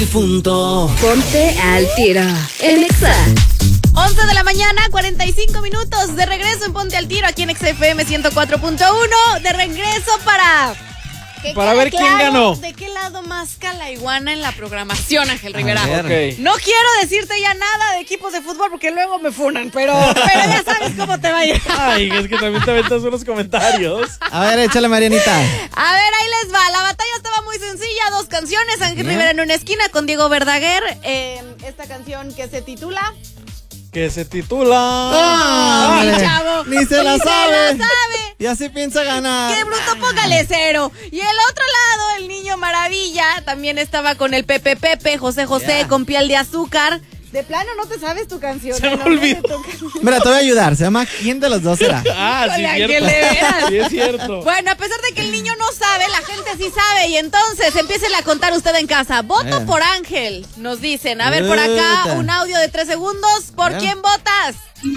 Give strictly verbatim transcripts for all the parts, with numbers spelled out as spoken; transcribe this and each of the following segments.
Punto. Ponte al tiro en Exa. once de la mañana, cuarenta y cinco minutos. De regreso en Ponte al Tiro aquí en Exa F M ciento cuatro punto uno. De regreso para... Para ver quién ganó. ¿De qué lado masca la iguana en la programación, Ángel Rivera? Okay. No quiero decirte ya nada de equipos de fútbol porque luego me funan, pero, pero ya sabes cómo te va a ir. Ay, es que también te aventas unos comentarios. A ver, échale, Marianita. A ver, ahí les va. La batalla estaba muy sencilla. Dos canciones. Ángel Rivera en una esquina con Diego Verdaguer. Eh, esta canción que se titula... Que se titula... ¡Ah, Hombre, mi chavo! Ni se la Ni sabe. se la sabe. Y así piensa ganar. ¡Qué bruto, póngale cero! Y el otro lado, el niño maravilla, también estaba con el Pepe Pepe, José José, Yeah. con piel de azúcar. De plano no te sabes tu canción. Se me ¿no? olvidó. Mira, te voy a ayudar. Se llama ¿Quién de los dos será? Ah, sí, Híjole, es Ángel, cierto. de veras. Sí, es cierto. Bueno, a pesar de que el niño no sabe, la gente sí sabe. Y entonces, empiécele a contar usted en casa. Voto Eh. por Ángel, nos dicen. A ver, por acá, Puta. un audio de tres segundos. ¿Por Ya. quién votas?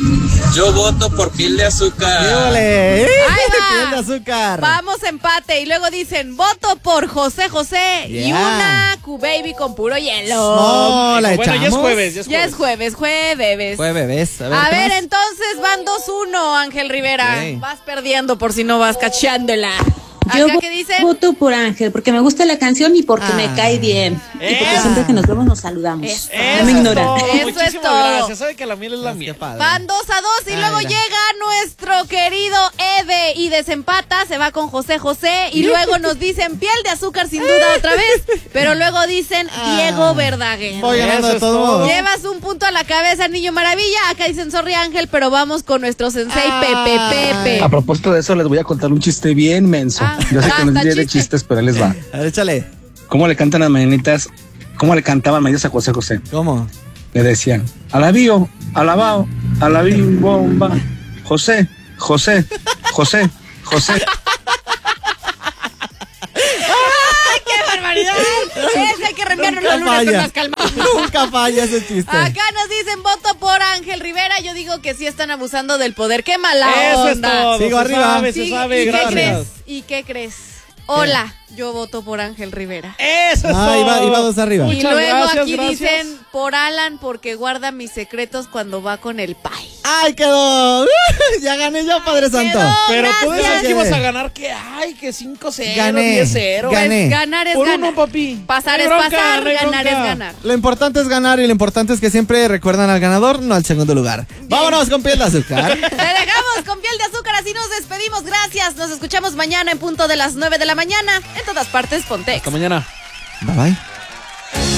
Yo voto por piel de azúcar. ¡Híjole! Ahí va. Piel de azúcar. Vamos empate. Y luego dicen, voto por José José y Yeah. una Q-Baby con puro hielo. No, la Bueno, echamos. ya es jueves, ya es Ya jueves. es jueves, jueves. Fue bebés. A ver, A ¿qué ver, más? entonces van dos uno, Ángel Rivera. Ok. Vas perdiendo por si no vas cachándola. Yo Acá vo- que dicen, voto por Ángel porque me gusta la canción y porque Ah. me cae bien. Y porque Eso. siempre que nos vemos nos saludamos. Eso. No me Eso ignora. es todo. Eso es Muchísimas todo. gracias. Sabe que la miel es la Qué miel. padre. van dos a dos y Ay, luego la- llega nuestro querido Ede y desempata, se va con José José y luego nos dicen piel de azúcar sin duda otra vez, pero luego dicen Diego Verdaguer. Voy ganando Eso de es todos todo. modos. Llevas un punto a la cabeza, niño maravilla. Acá dicen sorry Ángel, pero vamos con nuestro sensei Pepe Pepe. A propósito de eso, les voy a contar un chiste bien menso. Ah, Yo sé que no basta, es día de chiste. chistes, pero ahí les va. A ver, échale. ¿Cómo le cantan las mañanitas? ¿Cómo le cantaban mañanitas a José José? ¿Cómo? Le decían, alabío, alabao, alabín, bomba. José, José, José, José. ¡Ay, qué barbaridad! Ese hay que reenviarnos los Nunca lunes con falla. más calma. Nunca falla ese chiste. Acá nos dicen voto por Ángel Rivera. Yo digo que sí están abusando del poder. ¡Qué mala Eso es onda! todo. Sigo se arriba. sabe, Sí, se sabe. ¿Y qué Gracias. crees? ¿Y qué crees? Hola, yo voto por Ángel Rivera. Eso es Ah, todo. iba- iba dos arriba. Y Muchas luego gracias, aquí gracias. dicen por Alan porque guarda mis secretos cuando va con el pai. ¡Ay, quedó! Ya gané yo, Padre Santo. Quedó. Pero tú Gracias. decías que ibas a ganar que ay, que cinco cero, Gané, diez cero. gané. Ganar es Por ganar. uno, papi. Pasar No es hay bronca, pasar, no hay ganar es bronca. ganar. Lo importante es ganar y lo importante es que siempre recuerdan al ganador, no al segundo lugar. Vámonos con piel de azúcar. Te dejamos con piel de azúcar, así nos despedimos. Gracias. Nos escuchamos mañana en punto de las nueve de la mañana. En todas partes, Pontex. Hasta mañana. Bye bye.